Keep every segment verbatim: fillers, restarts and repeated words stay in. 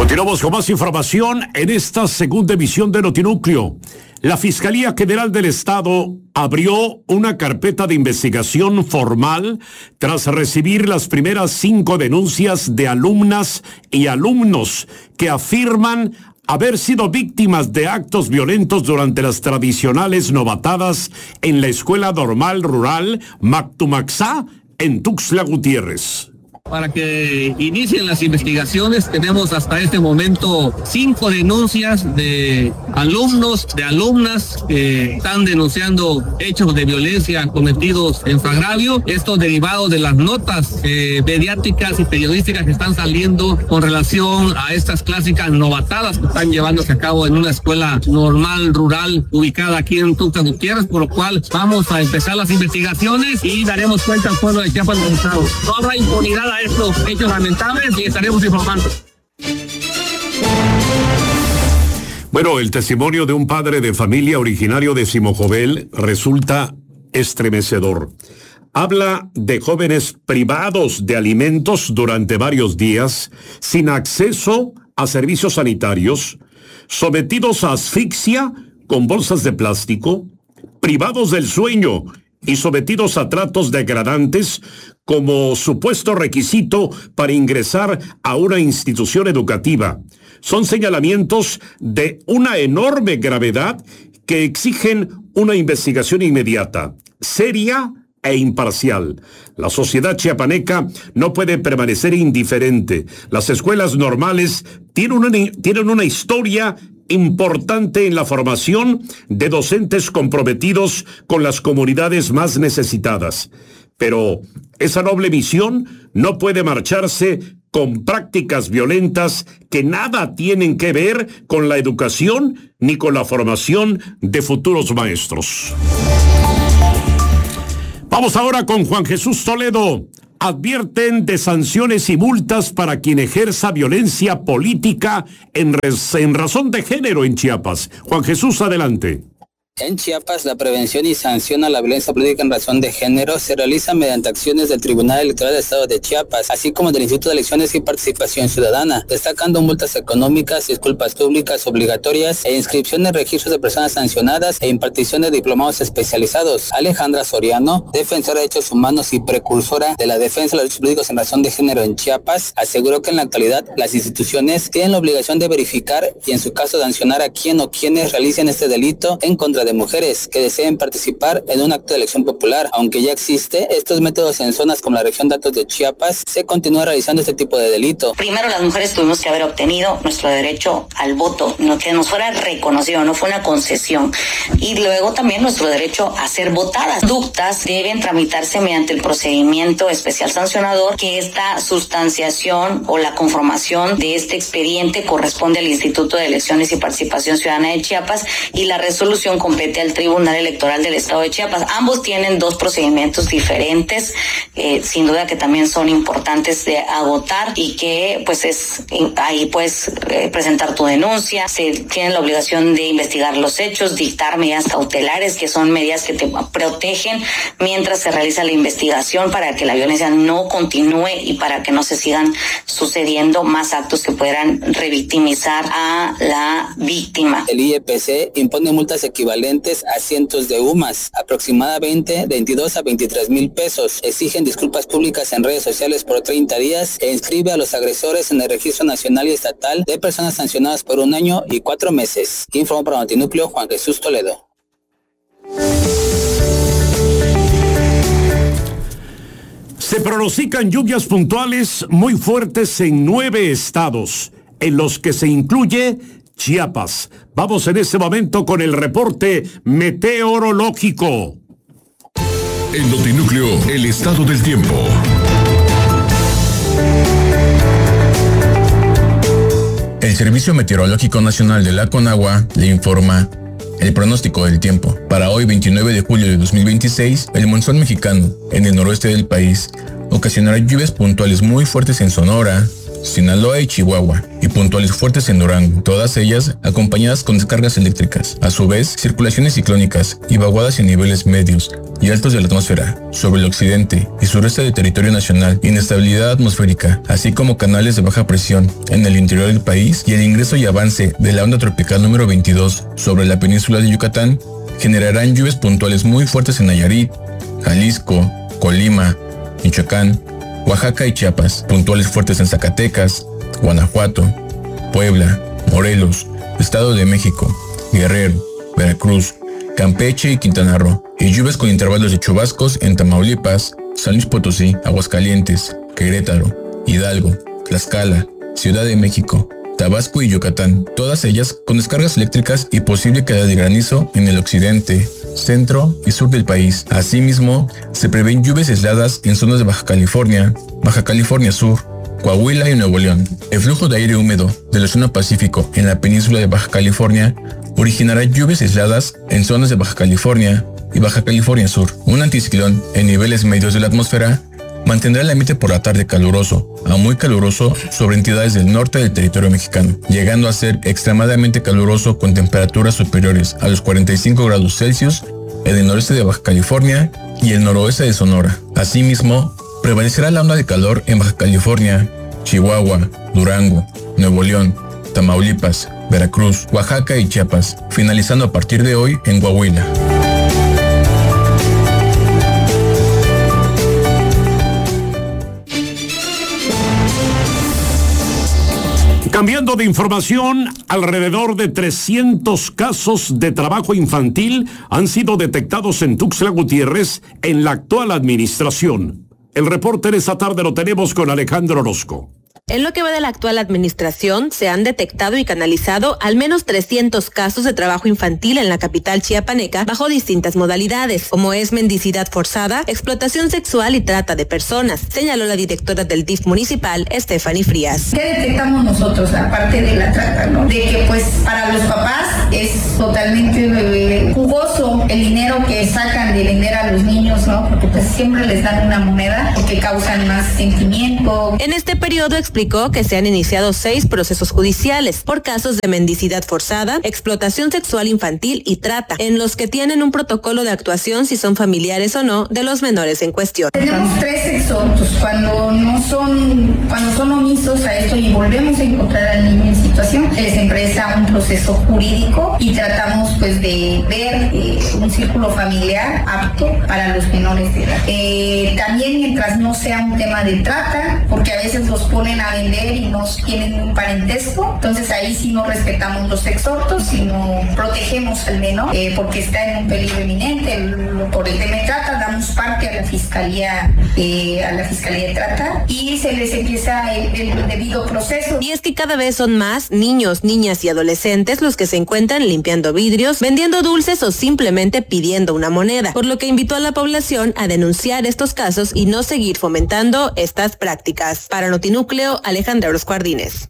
Continuamos con más información en esta segunda emisión de Notinúcleo. La Fiscalía General del Estado abrió una carpeta de investigación formal tras recibir las primeras cinco denuncias de alumnas y alumnos que afirman haber sido víctimas de actos violentos durante las tradicionales novatadas en la Escuela Normal Rural Mactumaxá en Tuxtla Gutiérrez. Para que inicien las investigaciones, tenemos hasta este momento cinco denuncias de alumnos, de alumnas que están denunciando hechos de violencia cometidos en Fagravio. Esto derivado de las notas eh, mediáticas y periodísticas que están saliendo con relación a estas clásicas novatadas que están llevándose a cabo en una escuela normal rural ubicada aquí en Tuxtla Gutiérrez, por lo cual vamos a empezar las investigaciones y daremos cuenta al pueblo de Chiapas del Estado. No habrá impunidad a estos hechos lamentables y estaremos informando. Bueno, el testimonio de un padre de familia originario de Simojovel resulta estremecedor. Habla de jóvenes privados de alimentos durante varios días, sin acceso a servicios sanitarios, sometidos a asfixia con bolsas de plástico, privados del sueño y sometidos a tratos degradantes como supuesto requisito para ingresar a una institución educativa. Son señalamientos de una enorme gravedad que exigen una investigación inmediata, seria e imparcial. La sociedad chiapaneca no puede permanecer indiferente. Las escuelas normales tienen una, tienen una historia importante en la formación de docentes comprometidos con las comunidades más necesitadas. Pero esa noble misión no puede marcharse con prácticas violentas que nada tienen que ver con la educación ni con la formación de futuros maestros. Vamos ahora con Juan Jesús Toledo. Advierten de sanciones y multas para quien ejerza violencia política en, res, en razón de género en Chiapas. Juan Jesús, adelante. En Chiapas, la prevención y sanción a la violencia política en razón de género se realiza mediante acciones del Tribunal Electoral del Estado de Chiapas, así como del Instituto de Elecciones y Participación Ciudadana, destacando multas económicas, disculpas públicas obligatorias e inscripción en registros de personas sancionadas e impartición de diplomados especializados. Alejandra Soriano, defensora de derechos humanos y precursora de la defensa de los derechos políticos en razón de género en Chiapas, aseguró que en la actualidad las instituciones tienen la obligación de verificar y en su caso sancionar a quien o quienes realicen este delito en contra de mujeres que deseen participar en un acto de elección popular. Aunque ya existe estos métodos en zonas como la región de Altos de Chiapas, se continúa realizando este tipo de delito. Primero, las mujeres tuvimos que haber obtenido nuestro derecho al voto, no que nos fuera reconocido, no fue una concesión. Y luego también nuestro derecho a ser votadas. Conductas deben tramitarse mediante el procedimiento especial sancionador, que esta sustanciación o la conformación de este expediente corresponde al Instituto de Elecciones y Participación Ciudadana de Chiapas y la resolución compete al Tribunal Electoral del Estado de Chiapas. Ambos tienen dos procedimientos diferentes, eh, sin duda que también son importantes de agotar y que pues es ahí puedes eh, presentar tu denuncia, se tiene la obligación de investigar los hechos, dictar medidas cautelares, que son medidas que te protegen mientras se realiza la investigación para que la violencia no continúe y para que no se sigan sucediendo más actos que puedan revictimizar a la víctima. El I E P C impone multas equivalentes a cientos de U M A S, aproximadamente veintidós a veintitrés mil pesos. Exigen disculpas públicas en redes sociales por treinta días e inscribe a los agresores en el Registro Nacional y Estatal de Personas Sancionadas por un año y cuatro meses. Informó para Notinúcleo Juan Jesús Toledo. Se pronostican lluvias puntuales muy fuertes en nueve estados, en los que se incluye Chiapas. Vamos en este momento con el reporte meteorológico. En Notinúcleo, el estado del tiempo. El Servicio Meteorológico Nacional de la Conagua le informa el pronóstico del tiempo. Para hoy, veintinueve de julio de dos mil veintiséis, el monzón mexicano en el noroeste del país ocasionará lluvias puntuales muy fuertes en Sonora, Sinaloa y Chihuahua, y puntuales fuertes en Durango, todas ellas acompañadas con descargas eléctricas. A su vez, circulaciones ciclónicas y vaguadas en niveles medios y altos de la atmósfera sobre el occidente y sureste del territorio nacional, inestabilidad atmosférica, así como canales de baja presión en el interior del país y el ingreso y avance de la onda tropical número veintidós sobre la península de Yucatán, generarán lluvias puntuales muy fuertes en Nayarit, Jalisco, Colima, Michoacán, Oaxaca y Chiapas, puntuales fuertes en Zacatecas, Guanajuato, Puebla, Morelos, Estado de México, Guerrero, Veracruz, Campeche y Quintana Roo, y lluvias con intervalos de chubascos en Tamaulipas, San Luis Potosí, Aguascalientes, Querétaro, Hidalgo, Tlaxcala, Ciudad de México, Tabasco y Yucatán, todas ellas con descargas eléctricas y posible caída de granizo en el occidente, centro y sur del país. Asimismo, se prevén lluvias aisladas en zonas de Baja California, Baja California Sur, Coahuila y Nuevo León. El flujo de aire húmedo del Océano Pacífico en la península de Baja California originará lluvias aisladas en zonas de Baja California y Baja California Sur. Un anticiclón en niveles medios de la atmósfera mantendrá el ambiente por la tarde caluroso a muy caluroso sobre entidades del norte del territorio mexicano, llegando a ser extremadamente caluroso con temperaturas superiores a los cuarenta y cinco grados Celsius en el noreste de Baja California y el noroeste de Sonora. Asimismo, prevalecerá la onda de calor en Baja California, Chihuahua, Durango, Nuevo León, Tamaulipas, Veracruz, Oaxaca y Chiapas, finalizando a partir de hoy en Coahuila. Cambiando de información, alrededor de trescientos casos de trabajo infantil han sido detectados en Tuxtla Gutiérrez en la actual administración. El reporte de esta tarde lo tenemos con Alejandro Orozco. En lo que va de la actual administración, se han detectado y canalizado al menos trescientos casos de trabajo infantil en la capital chiapaneca bajo distintas modalidades, como es mendicidad forzada, explotación sexual y trata de personas, señaló la directora del D I F municipal, Stephanie Frías. ¿Qué detectamos nosotros, aparte de la trata, no? De que pues para los papás es totalmente eh, jugoso el dinero que sacan de vender a los niños, ¿no? Porque pues siempre les dan una moneda porque causan más sentimiento. En este periodo explicó que se han iniciado seis procesos judiciales por casos de mendicidad forzada, explotación sexual infantil y trata, en los que tienen un protocolo de actuación si son familiares o no de los menores en cuestión. Tenemos tres exhortos cuando no son, cuando son omisos a esto y volvemos a encontrar al niño en situación, se les empieza un proceso jurídico y tratamos pues de ver eh, un círculo familiar apto para los menores de edad. Eh, también mientras no sea un tema de trata, porque a veces los ponen a vender y no tienen un parentesco, entonces ahí sí no respetamos los exhortos, sino protegemos al menor eh, porque está en un peligro inminente. El, por el tema de trata damos parte a la fiscalía eh, a la fiscalía de trata y se les empieza el, el debido proceso. Y es que cada vez son más niños, niñas y adolescentes los que se encuentran limpiando vidrios, vendiendo dulces o simplemente pidiendo una moneda, por lo que invitó a la población a denunciar estos casos y no seguir fomentando estas prácticas. Para Notinúcleo, Alejandra Orozco Ardínez.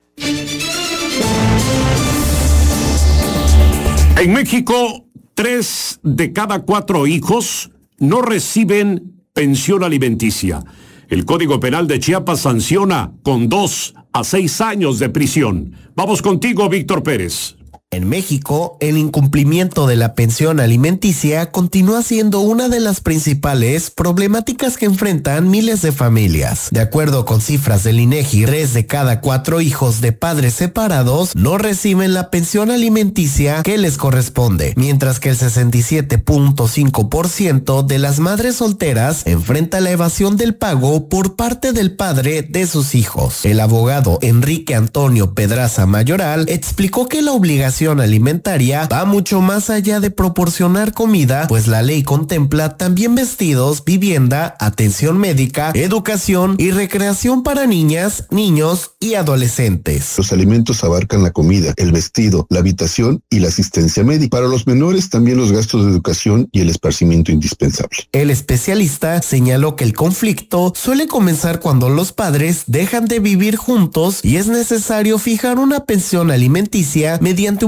En México, tres de cada cuatro hijos no reciben pensión alimenticia. El Código Penal de Chiapas sanciona con dos a seis años de prisión. Vamos contigo, Víctor Pérez. En México, el incumplimiento de la pensión alimenticia continúa siendo una de las principales problemáticas que enfrentan miles de familias. De acuerdo con cifras del INEGI, tres de cada cuatro hijos de padres separados no reciben la pensión alimenticia que les corresponde, mientras que el sesenta y siete punto cinco por ciento de las madres solteras enfrenta la evasión del pago por parte del padre de sus hijos. El abogado Enrique Antonio Pedraza Mayoral explicó que la obligación alimentaria va mucho más allá de proporcionar comida, pues la ley contempla también vestidos, vivienda, atención médica, educación y recreación para niñas, niños y adolescentes. Los alimentos abarcan la comida, el vestido, la habitación y la asistencia médica. Para los menores también los gastos de educación y el esparcimiento indispensable. El especialista señaló que el conflicto suele comenzar cuando los padres dejan de vivir juntos y es necesario fijar una pensión alimenticia mediante un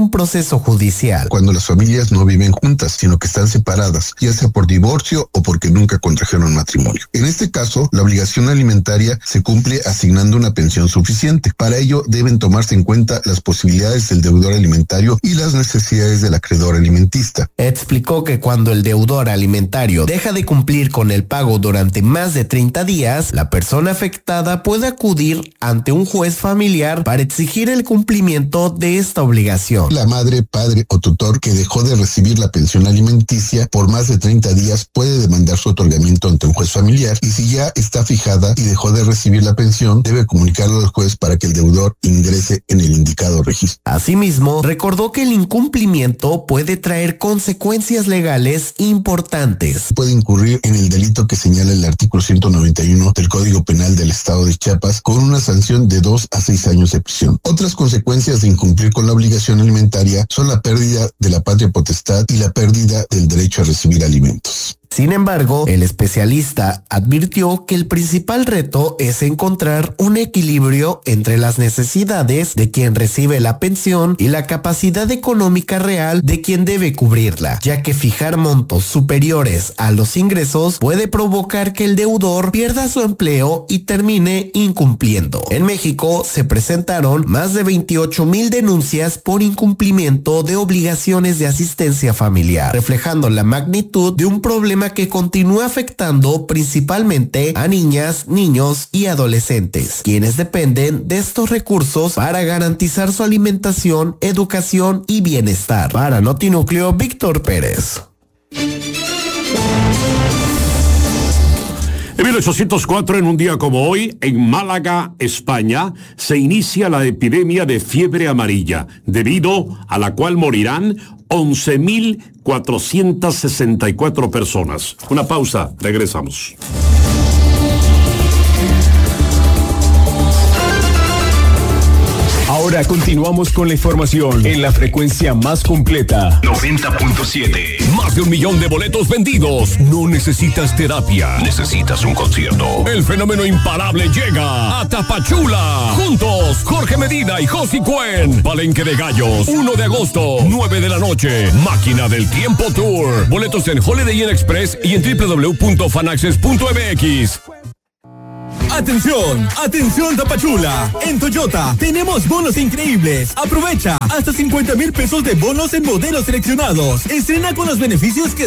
un proceso judicial. Cuando las familias no viven juntas, sino que están separadas, ya sea por divorcio o porque nunca contrajeron matrimonio. En este caso, la obligación alimentaria se cumple asignando una pensión suficiente. Para ello, deben tomarse en cuenta las posibilidades del deudor alimentario y las necesidades del acreedor alimentista. Explicó que cuando el deudor alimentario deja de cumplir con el pago durante más de treinta días, la persona afectada puede acudir ante un juez familiar para exigir el cumplimiento de esta obligación. La madre, padre o tutor que dejó de recibir la pensión alimenticia por más de treinta días puede demandar su otorgamiento ante un juez familiar, y si ya está fijada y dejó de recibir la pensión, debe comunicarlo al juez para que el deudor ingrese en el indicado registro. Asimismo, recordó que el incumplimiento puede traer consecuencias legales importantes. Puede incurrir en el delito que señala el artículo ciento noventa y uno del Código Penal del Estado de Chiapas, con una sanción de dos a seis años de prisión. Otras consecuencias de incumplir con la obligación alimentaria son la pérdida de la patria potestad y la pérdida del derecho a recibir alimentos. Sin embargo, el especialista advirtió que el principal reto es encontrar un equilibrio entre las necesidades de quien recibe la pensión y la capacidad económica real de quien debe cubrirla, ya que fijar montos superiores a los ingresos puede provocar que el deudor pierda su empleo y termine incumpliendo. En México se presentaron más de veintiocho mil denuncias por incumplimiento de obligaciones de asistencia familiar, reflejando la magnitud de un problema que continúa afectando principalmente a niñas, niños y adolescentes, quienes dependen de estos recursos para garantizar su alimentación, educación y bienestar. Para Notinúcleo, Víctor Pérez. En mil ochocientos cuatro, en un día como hoy, en Málaga, España, se inicia la epidemia de fiebre amarilla, debido a la cual morirán once mil cuatrocientas sesenta y cuatro personas. Una pausa, regresamos. Ahora continuamos con la información en la frecuencia más completa. noventa punto siete. Más de un millón de boletos vendidos. No necesitas terapia. Necesitas un concierto. El fenómeno imparable llega a Tapachula. Juntos, Jorge Medina y Josie Cuen. Palenque de Gallos. uno de agosto, nueve de la noche. Máquina del Tiempo Tour. Boletos en Holiday Inn Express y en doble u doble u doble u punto fanaccess punto m x. Atención, atención Tapachula. En Toyota tenemos bonos increíbles. Aprovecha hasta cincuenta mil pesos de bonos en modelos seleccionados. Estrena con los beneficios que